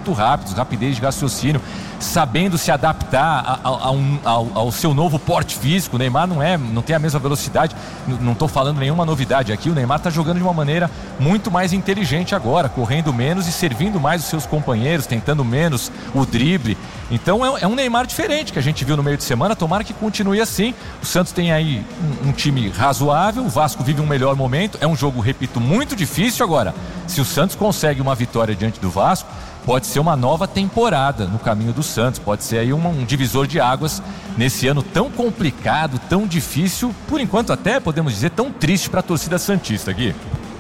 muito rápidos, rapidez de raciocínio, sabendo se adaptar ao seu novo porte físico. O Neymar não tem a mesma velocidade, não estou falando nenhuma novidade aqui. O Neymar está jogando de uma maneira muito mais inteligente agora, correndo menos e servindo mais os seus companheiros, tentando menos o drible. Então é um Neymar diferente que a gente viu no meio de semana. Tomara que continue assim. O Santos tem aí um time razoável, o Vasco vive um melhor momento. É um jogo, repito, muito difícil. Agora, se o Santos consegue uma vitória diante do Vasco, pode ser uma nova temporada no caminho do Santos, pode ser aí um divisor de águas nesse ano tão complicado, tão difícil, por enquanto até podemos dizer tão triste para a torcida santista, Gui.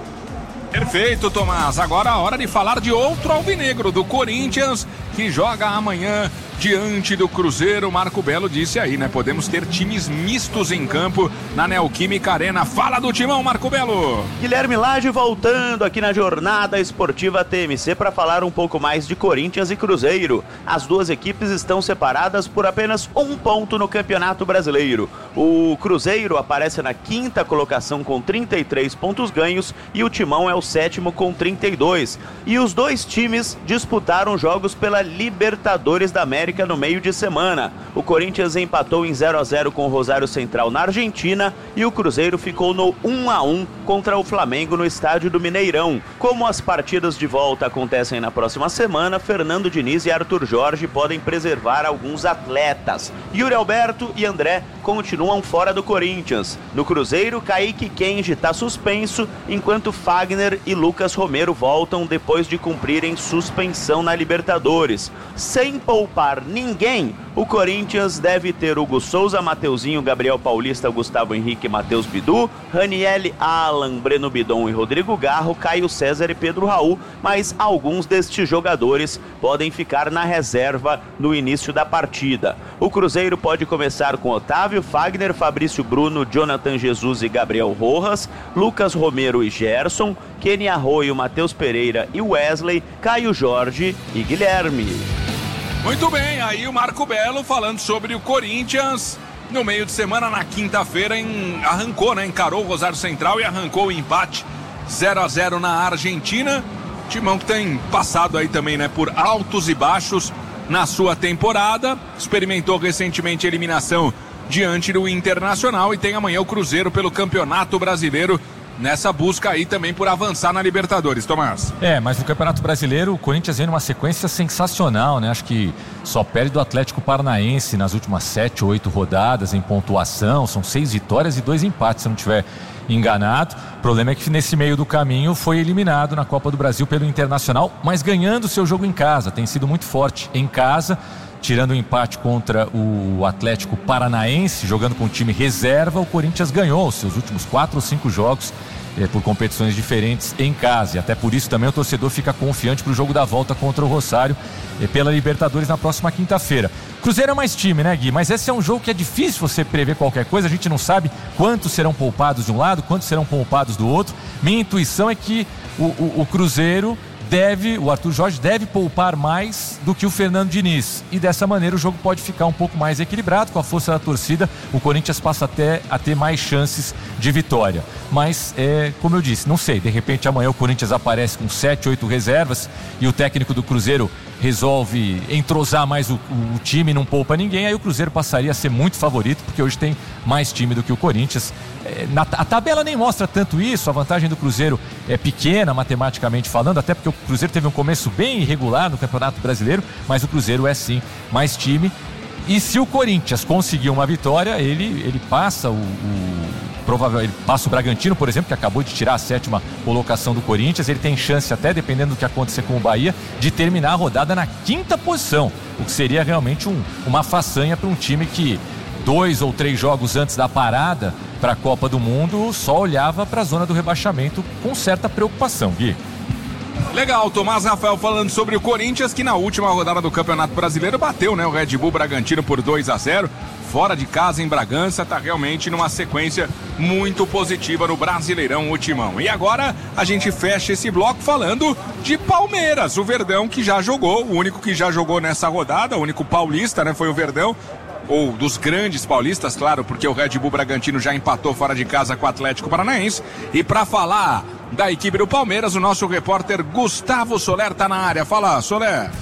Perfeito, Tomás. Agora a hora de falar de outro alvinegro, do Corinthians, que joga amanhã diante do Cruzeiro. Marco Belo disse aí, né? Podemos ter times mistos em campo na Neoquímica Arena. Fala do timão, Marco Belo. Guilherme Lage voltando aqui na Jornada Esportiva TMC para falar um pouco mais de Corinthians e Cruzeiro. As duas equipes estão separadas por apenas 1 ponto no Campeonato Brasileiro. O Cruzeiro aparece na 5ª colocação com 33 pontos ganhos e o Timão é o 7º com 32. E os dois times disputaram jogos pela Libertadores da América no meio de semana. O Corinthians empatou em 0-0 com o Rosário Central na Argentina e o Cruzeiro ficou no 1-1 contra o Flamengo no estádio do Mineirão. Como as partidas de volta acontecem na próxima semana, Fernando Diniz e Arthur Jorge podem preservar alguns atletas. Yuri Alberto e André continuam fora do Corinthians. No Cruzeiro, Kaique Kenji está suspenso, enquanto Fagner e Lucas Romero voltam depois de cumprirem suspensão na Libertadores. Sem poupar ninguém, o Corinthians deve ter Hugo Souza, Mateuzinho, Gabriel Paulista, Gustavo Henrique, Matheus Bidu, Ranieri, Alan, Breno Bidon e Rodrigo Garro, Caio César e Pedro Raul, mas alguns destes jogadores podem ficar na reserva no início da partida. O Cruzeiro pode começar com Otávio, Fagner, Fabrício Bruno, Jonathan Jesus e Gabriel Rojas, Lucas Romero e Gerson, Kenny Arroio, Matheus Pereira e Wesley, Caio Jorge e Guilherme. Muito bem, aí o Marco Belo falando sobre o Corinthians. No meio de semana, na quinta-feira, arrancou, né? Encarou o Rosário Central e arrancou o empate 0-0 na Argentina. Timão que tem passado aí também, né? Por altos e baixos na sua temporada. Experimentou recentemente a eliminação diante do Internacional e tem amanhã o Cruzeiro pelo Campeonato Brasileiro, nessa busca aí também por avançar na Libertadores, Tomás. Mas no Campeonato Brasileiro o Corinthians vem numa sequência sensacional, né? Acho que só perde do Atlético Paranaense nas últimas 7 ou 8 rodadas em pontuação. São 6 vitórias e 2 empates, se não estiver enganado. O problema é que nesse meio do caminho foi eliminado na Copa do Brasil pelo Internacional, mas ganhando seu jogo em casa. Tem sido muito forte em casa, tirando o empate contra o Atlético Paranaense, jogando com o time reserva. O Corinthians ganhou os seus últimos 4 ou 5 jogos por competições diferentes em casa, e até por isso também o torcedor fica confiante para o jogo da volta contra o Rosário pela Libertadores na próxima quinta-feira. Cruzeiro é mais time, né, Gui? Mas esse é um jogo que é difícil você prever qualquer coisa. A gente não sabe quantos serão poupados de um lado, quantos serão poupados do outro. Minha intuição é que o Cruzeiro o Arthur Jorge deve poupar mais do que o Fernando Diniz, e dessa maneira o jogo pode ficar um pouco mais equilibrado. Com a força da torcida, o Corinthians passa até a ter mais chances de vitória, mas como eu disse, não sei, de repente amanhã o Corinthians aparece com 7, 8 reservas e o técnico do Cruzeiro resolve entrosar mais o time e não poupa ninguém. Aí o Cruzeiro passaria a ser muito favorito, porque hoje tem mais time do que o Corinthians. A tabela nem mostra tanto isso, a vantagem do Cruzeiro é pequena matematicamente falando, até porque o Cruzeiro teve um começo bem irregular no Campeonato Brasileiro, mas o Cruzeiro é sim mais time. E se o Corinthians conseguir uma vitória, ele passa ele passa o Bragantino, por exemplo, que acabou de tirar a 7ª colocação do Corinthians. Ele tem chance, até dependendo do que acontecer com o Bahia, de terminar a rodada na 5ª posição, o que seria realmente uma façanha para um time que 2 ou 3 jogos antes da parada para a Copa do Mundo só olhava para a zona do rebaixamento com certa preocupação, Gui. Legal, Tomás Rafael falando sobre o Corinthians, que na última rodada do Campeonato Brasileiro bateu, né, o Red Bull Bragantino por 2-0, fora de casa em Bragança. Tá realmente numa sequência muito positiva no Brasileirão, o Timão. E agora a gente fecha esse bloco falando de Palmeiras, o Verdão, que já jogou, o único que já jogou nessa rodada, o único paulista, né, foi o Verdão, ou dos grandes paulistas, claro, porque o Red Bull Bragantino já empatou fora de casa com o Atlético Paranaense. E para falar da equipe do Palmeiras, o nosso repórter Gustavo Soler tá na área. Fala, Soler.